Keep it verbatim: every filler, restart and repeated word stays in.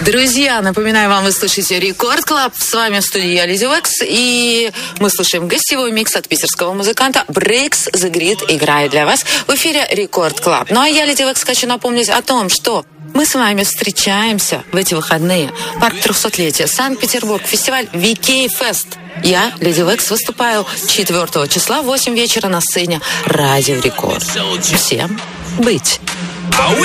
Друзья, напоминаю вам, вы слышите Рекорд Клаб. С вами в студии я, Леди Векс. И мы слушаем гостевой микс от питерского музыканта Breaks the Grid. Играет для вас в эфире Рекорд Клаб. Ну а я, Леди Векс, хочу напомнить о том, что мы с вами встречаемся в эти выходные. Парк трехсотлетия, Санкт-Петербург, фестиваль ви кей Fest. Я, Леди Векс, выступаю четвёртого числа в восемь вечера на сцене Радио Рекорд. Всем быть!